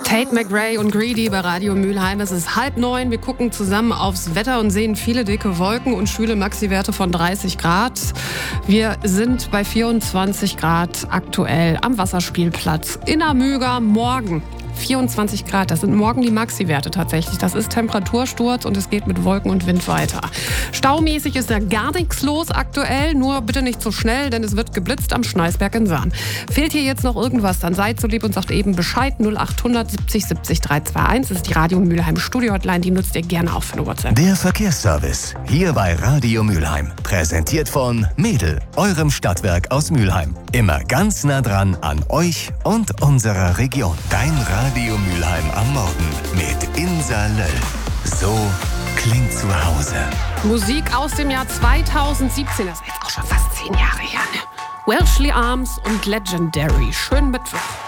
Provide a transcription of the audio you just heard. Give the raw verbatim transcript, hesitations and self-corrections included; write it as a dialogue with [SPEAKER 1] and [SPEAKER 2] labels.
[SPEAKER 1] Tate McRae und Greedy bei Radio Mülheim. Es ist halb neun. Wir gucken zusammen aufs Wetter und sehen viele dicke Wolken und schwüle Maxi-Werte von dreißig Grad. Wir sind bei vierundzwanzig Grad aktuell am Wasserspielplatz in Amöga. Morgen vierundzwanzig Grad, das sind morgen die Maxi-Werte tatsächlich. Das ist Temperatursturz und es geht mit Wolken und Wind weiter. Staumäßig ist da gar nichts los aktuell, nur bitte nicht zu schnell, denn es wird geblitzt am Schneisberg in Sahn. Fehlt hier jetzt noch irgendwas, dann seid so lieb und sagt eben Bescheid. null acht hundert siebzig siebzig dreihunderteinundzwanzig, das ist die Radio Mülheim Studio-Hotline, die nutzt ihr gerne auch für eine WhatsApp.
[SPEAKER 2] Der Verkehrsservice, hier bei Radio Mülheim. Präsentiert von Mädel, eurem Stadtwerk aus Mülheim. Immer ganz nah dran an euch und unserer Region. Dein Radio Mülheim am Morgen mit Insa Löll. So klingt zu Hause.
[SPEAKER 1] Musik aus dem Jahr zweitausendsiebzehn, das ist jetzt auch schon fast zehn Jahre her, ne? Welshly Arms und Legendary. Schönen Mittwoch.